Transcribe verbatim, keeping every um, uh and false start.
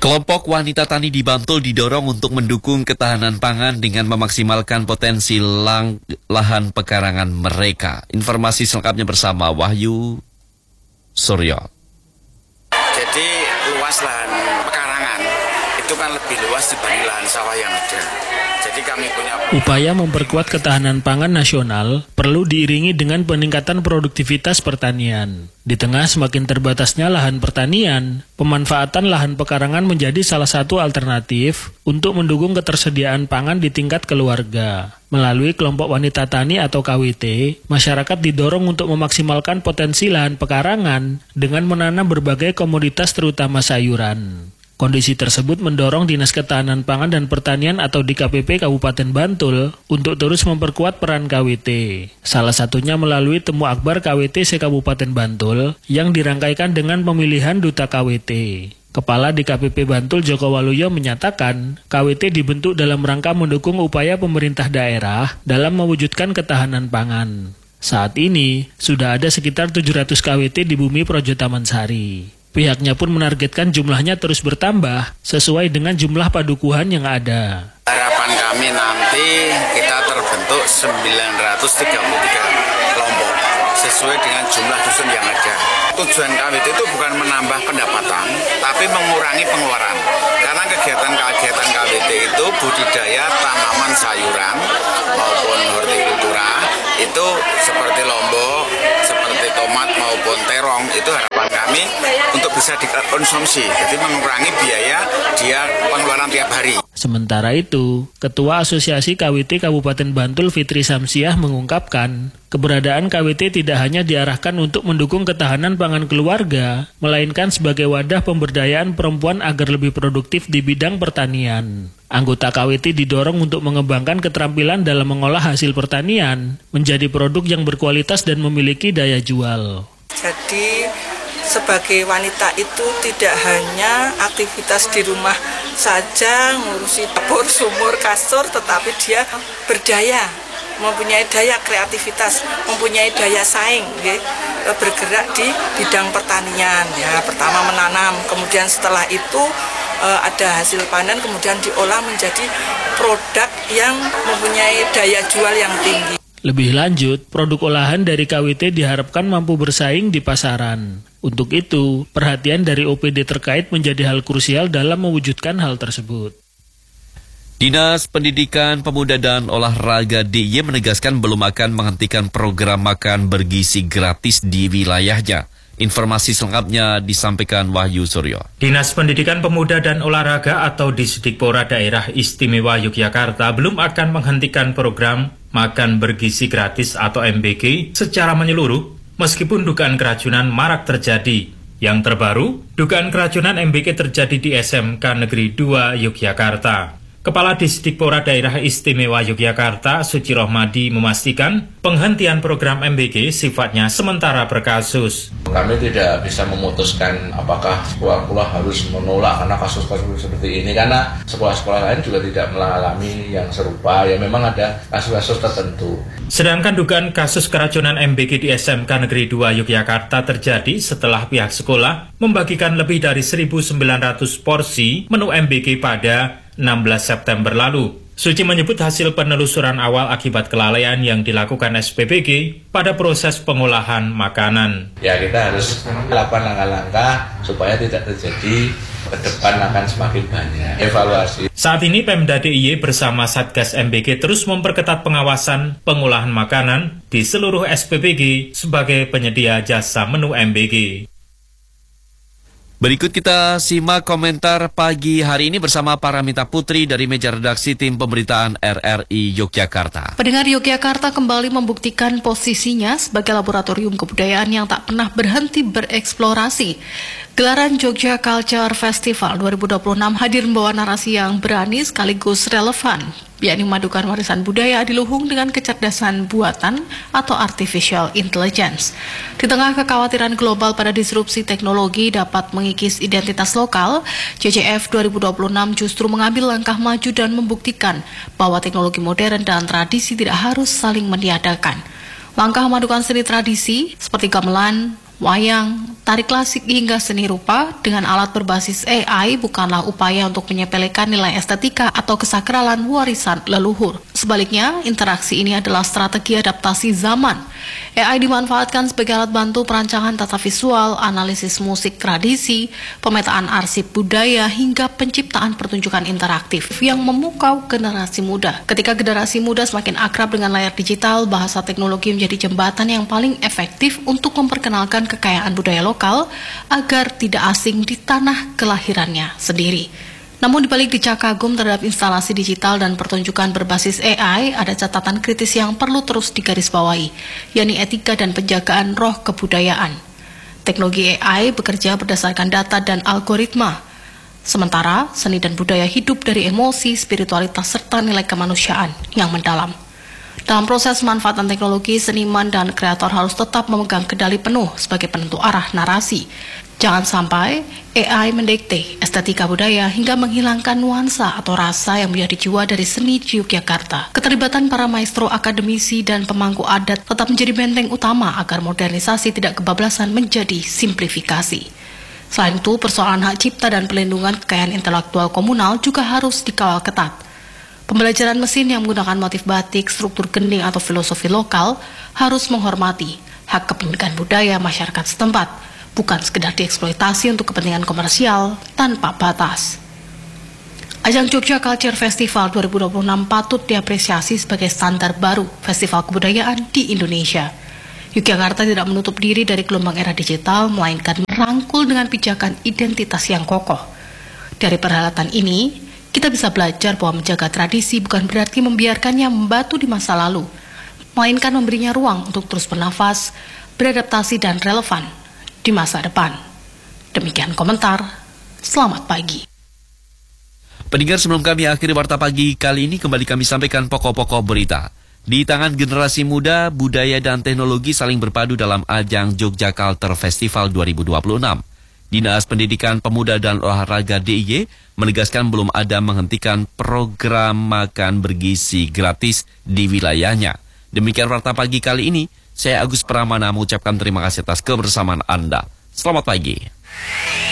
Kelompok wanita tani di Bantul didorong untuk mendukung ketahanan pangan dengan memaksimalkan potensi lang, lahan pekarangan mereka. Informasi selengkapnya bersama Wahyu Suryo. Jadi luas lahan pekarangan itu kan lebih luas dibanding lahan sawah yang ada. Jadi kami punya upaya memperkuat ketahanan pangan nasional perlu diiringi dengan peningkatan produktivitas pertanian. Di tengah semakin terbatasnya lahan pertanian, pemanfaatan lahan pekarangan menjadi salah satu alternatif untuk mendukung ketersediaan pangan di tingkat keluarga. Melalui kelompok wanita tani atau K W T, masyarakat didorong untuk memaksimalkan potensi lahan pekarangan dengan menanam berbagai komoditas terutama sayuran. Kondisi tersebut mendorong Dinas Ketahanan Pangan dan Pertanian atau D K P P Kabupaten Bantul untuk terus memperkuat peran K W T. Salah satunya melalui Temu Akbar K W T se-Kabupaten Bantul yang dirangkaikan dengan pemilihan Duta K W T. Kepala D K P P Bantul Joko Waluyo menyatakan K W T dibentuk dalam rangka mendukung upaya pemerintah daerah dalam mewujudkan ketahanan pangan. Saat ini, sudah ada sekitar tujuh ratus K W T di bumi Projo Taman Sari. Pihaknya pun menargetkan jumlahnya terus bertambah sesuai dengan jumlah padukuhan yang ada. Harapan kami nanti kita terbentuk sembilan ratus tiga puluh tiga kelompok sesuai dengan jumlah dusun yang ada. Tujuan K W T itu bukan menambah pendapatan, tapi mengurangi pengeluaran. Karena kegiatan-kegiatan K W T itu budidaya tanaman sayuran maupun hortikultura itu seperti lombok, seperti tomat maupun terong, itu harapan kami untuk bisa dikonsumsi. Jadi mengurangi biaya dia pengeluaran tiap hari. Sementara itu, Ketua Asosiasi K W T Kabupaten Bantul Fitri Samsiah mengungkapkan, keberadaan K W T tidak hanya diarahkan untuk mendukung ketahanan pangan keluarga, melainkan sebagai wadah pemberdayaan perempuan agar lebih produktif di bidang pertanian. Anggota K W T didorong untuk mengembangkan keterampilan dalam mengolah hasil pertanian menjadi produk yang berkualitas dan memiliki daya jual. Jadi sebagai wanita itu tidak hanya aktivitas di rumah saja, ngurusi dapur, sumur, kasur, tetapi dia berdaya, mempunyai daya kreativitas, mempunyai daya saing, ya, bergerak di bidang pertanian. Ya, pertama menanam, kemudian setelah itu eh, ada hasil panen, kemudian diolah menjadi produk yang mempunyai daya jual yang tinggi. Lebih lanjut, produk olahan dari K W T diharapkan mampu bersaing di pasaran. Untuk itu, perhatian dari O P D terkait menjadi hal krusial dalam mewujudkan hal tersebut. Dinas Pendidikan Pemuda dan Olahraga D I Y menegaskan belum akan menghentikan program makan bergizi gratis di wilayahnya. Informasi selengkapnya disampaikan Wahyu Suryo. Dinas Pendidikan Pemuda dan Olahraga atau Disdikpora Daerah Istimewa Yogyakarta belum akan menghentikan program makan bergizi gratis atau M B G secara menyeluruh, meskipun dugaan keracunan marak terjadi. Yang terbaru, dugaan keracunan M B G terjadi di S M K Negeri dua Yogyakarta. Kepala Disdikpora Daerah Istimewa Yogyakarta, Suci Rohmadi, memastikan penghentian program M B G sifatnya sementara per kasus. Kami tidak bisa memutuskan apakah sekolah-sekolah harus menolak karena kasus-kasus seperti ini, karena sekolah-sekolah lain juga tidak mengalami yang serupa, ya memang ada kasus-kasus tertentu. Sedangkan dugaan kasus keracunan M B G di S M K Negeri dua Yogyakarta terjadi setelah pihak sekolah membagikan lebih dari seribu sembilan ratus porsi menu M B G pada enam belas September lalu. Suci menyebut hasil penelusuran awal akibat kelalaian yang dilakukan S P B G pada proses pengolahan makanan. Ya, kita harus melakukan langkah-langkah supaya tidak terjadi ke depan akan semakin banyak evaluasi. Saat ini Pemda D I Y bersama Satgas M B G terus memperketat pengawasan pengolahan makanan di seluruh S P B G sebagai penyedia jasa menu M B G. Berikut kita simak komentar pagi hari ini bersama Paramita Putri dari meja redaksi tim pemberitaan R R I Yogyakarta. Pendengar, Yogyakarta kembali membuktikan posisinya sebagai laboratorium kebudayaan yang tak pernah berhenti bereksplorasi. Gelaran Jogja Culture Festival dua ribu dua puluh enam hadir membawa narasi yang berani sekaligus relevan, yakni memadukan warisan budaya diluhung dengan kecerdasan buatan atau artificial intelligence. Di tengah kekhawatiran global pada disrupsi teknologi dapat mengikis identitas lokal, J C F dua ribu dua puluh enam justru mengambil langkah maju dan membuktikan bahwa teknologi modern dan tradisi tidak harus saling meniadakan. Langkah memadukan seni tradisi seperti gamelan, wayang, tari klasik hingga seni rupa dengan alat berbasis A I bukanlah upaya untuk menyepelekan nilai estetika atau kesakralan warisan leluhur. Sebaliknya, interaksi ini adalah strategi adaptasi zaman. A I dimanfaatkan sebagai alat bantu perancangan tata visual, analisis musik tradisi, pemetaan arsip budaya, hingga penciptaan pertunjukan interaktif yang memukau generasi muda. Ketika generasi muda semakin akrab dengan layar digital, bahasa teknologi menjadi jembatan yang paling efektif untuk memperkenalkan kekayaan budaya lokal agar tidak asing di tanah kelahirannya sendiri. Namun di balik decak kagum terhadap instalasi digital dan pertunjukan berbasis A I, ada catatan kritis yang perlu terus digarisbawahi, yakni etika dan penjagaan roh kebudayaan. Teknologi A I bekerja berdasarkan data dan algoritma, sementara seni dan budaya hidup dari emosi, spiritualitas, serta nilai kemanusiaan yang mendalam. Dalam proses pemanfaatan teknologi, seniman dan kreator harus tetap memegang kendali penuh sebagai penentu arah narasi. Jangan sampai A I mendikte estetika budaya hingga menghilangkan nuansa atau rasa yang menjadi jiwa dari seni di Yogyakarta. Keterlibatan para maestro, akademisi, dan pemangku adat tetap menjadi benteng utama agar modernisasi tidak kebablasan menjadi simplifikasi. Selain itu, persoalan hak cipta dan pelindungan kekayaan intelektual komunal juga harus dikawal ketat. Pembelajaran mesin yang menggunakan motif batik, struktur gending, atau filosofi lokal harus menghormati hak kepemilikan budaya masyarakat setempat, bukan sekedar dieksploitasi untuk kepentingan komersial tanpa batas. Ajang Jogja Culture Festival dua ribu dua puluh enam patut diapresiasi sebagai standar baru festival kebudayaan di Indonesia. Yogyakarta tidak menutup diri dari gelombang era digital, melainkan merangkul dengan pijakan identitas yang kokoh. Dari perhelatan ini, kita bisa belajar bahwa menjaga tradisi bukan berarti membiarkannya membatu di masa lalu, melainkan memberinya ruang untuk terus bernafas, beradaptasi, dan relevan di masa depan. Demikian komentar. Selamat pagi. Pendengar, sebelum kami akhiri Warta Pagi kali ini, kembali kami sampaikan pokok-pokok berita. Di tangan generasi muda, budaya dan teknologi saling berpadu dalam ajang Jogja Culture Festival dua ribu dua puluh enam. Dinas Pendidikan Pemuda dan Olahraga D I Y menegaskan belum ada menghentikan program makan bergizi gratis di wilayahnya. Demikian Warta Pagi kali ini, saya Agus Pramana mengucapkan terima kasih atas kebersamaan Anda. Selamat pagi.